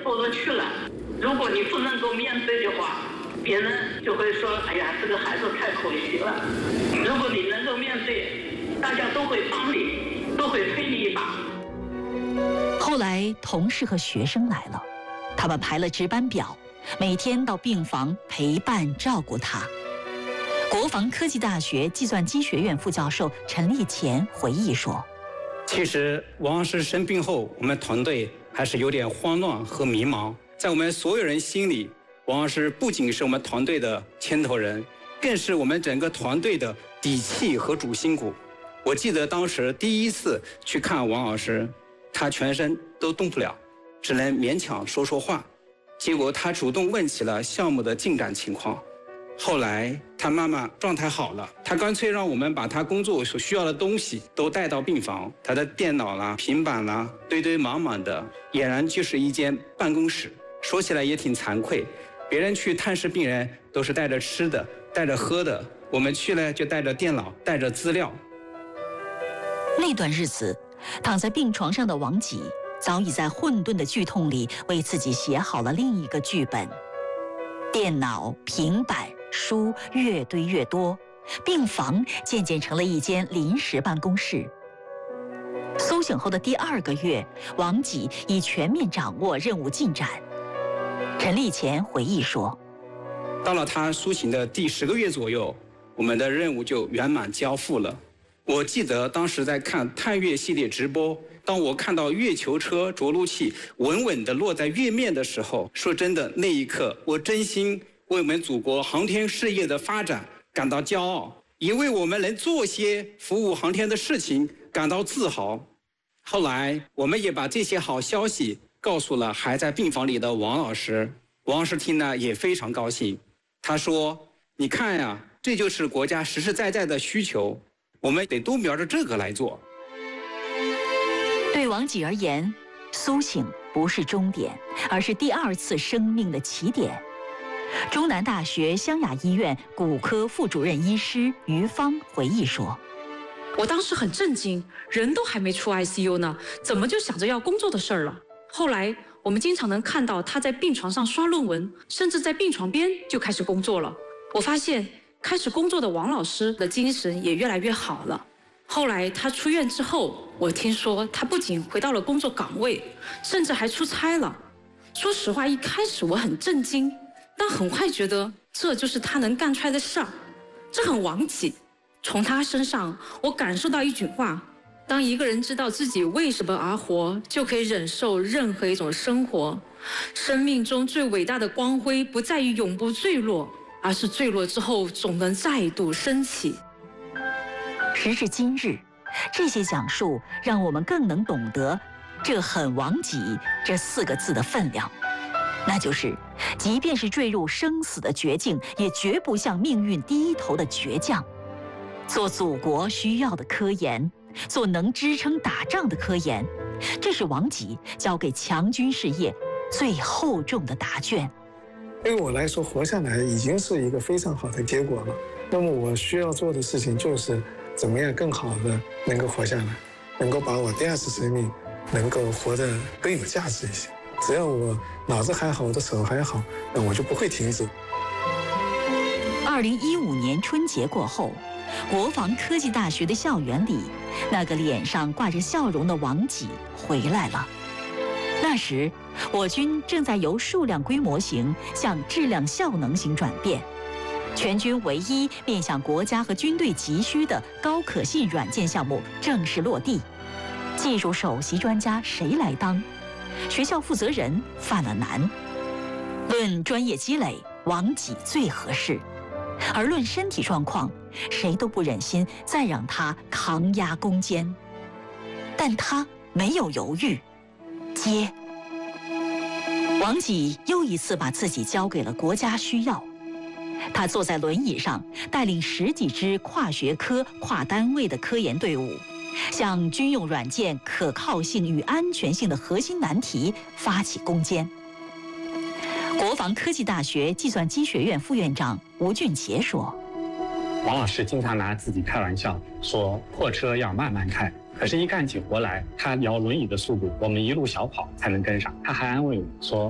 过得去了。如果你不能够面对的话，别人就会说：“哎呀，这个孩子太可惜了。”如果你能够面对，大家都会帮你，都会推你一把。 后来，同事和学生来了，他们排了值班表，每天到病房陪伴照顾他。国防科技大学计算机学院副教授陈立乾回忆说：“ 其实王老师生病后，我们团队还是有点慌乱和迷茫。在我们所有人心里，王老师不仅是我们团队的牵头人，更是我们整个团队的底气和主心骨。我记得当时第一次去看王老师，他全身都动不了，只能勉强说说话。结果他主动问起了项目的进展情况。后来他妈妈状态好了，他干脆让我们把他工作所需要的东西都带到病房，他的电脑啦、平板啦，堆堆满满的，俨然就是一间办公室。说起来也挺惭愧，别人去探视病人都是带着吃的、带着喝的，我们去了就带着电脑、带着资料。 那段日子，躺在病床上的王吉早已在混沌的剧痛里为自己写好了另一个剧本。电脑、平板、书越堆越多，病房渐渐成了一间临时办公室。苏醒后的第2个月，王吉已全面掌握任务进展。陈立乾回忆说：“ 到了他苏醒的第10个月左右，我们的任务就圆满交付了。我记得当时在看探月系列直播，当我看到月球车着陆器稳稳地落在月面的时候，说真的，那一刻我真心为我们祖国航天事业的发展感到骄傲，也为我们能做些服务航天的事情感到自豪。后来我们也把这些好消息告诉了还在病房里的王老师，王老师听了也非常高兴。他说：你看呀，这就是国家实实在在的需求，我们得都瞄着这个来做。” 对王吉而言，苏醒不是终点，而是第2次生命的起点。中南大学湘雅医院骨科副主任医师于芳回忆说：“ 我当时很震惊，人都还没出 ICU 呢，怎么就想着要工作的事儿了？后来我们经常能看到他在病床上刷论文，甚至在病床边就开始工作了。我发现开始工作的王老师的精神也越来越好了。后来他出院之后，我听说他不仅回到了工作岗位，甚至还出差了。说实话，一开始我很震惊，但很快觉得这就是他能干出来的事儿，这很王吉。从他身上，我感受到一句话：当一个人知道自己为什么而活，就可以忍受任何一种生活。生命中最伟大的光辉，不在于永不坠落，而是坠落之后总能再度升起。” 时至今日，这些讲述让我们更能懂得“这很王吉”这4个字的分量。那就是，即便是坠入生死的绝境，也绝不向命运低头的倔强。做祖国需要的科研，做能支撑打仗的科研，这是王吉交给强军事业最厚重的答卷。 对我来说，活下来已经是一个非常好的结果了。那么我需要做的事情就是怎么样更好的能够活下来，能够把我第2次生命能够活得更有价值一些。只要我脑子还好，我的手还好，那我就不会停止。 2015年春节过后，国防科技大学的校园里，那个脸上挂着笑容的王吉回来了。那时，我军正在由数量规模型向质量效能型转变。全军唯一面向国家和军队急需的高可信软件项目正式落地。技术首席专家谁来当？学校负责人犯了难。论专业积累，王吉最合适；而论身体状况，谁都不忍心再让他扛压攻坚。但他没有犹豫，接。王吉又一次把自己交给了国家需要。他坐在轮椅上，带领10几支跨学科、跨单位的科研队伍，向军用软件可靠性与安全性的核心难题发起攻坚。国防科技大学计算机学院副院长吴俊杰说：“ 王老师经常拿自己开玩笑，说破车要慢慢开，可是一干起活来，他摇轮椅的速度，我们一路小跑才能跟上。他还安慰我说，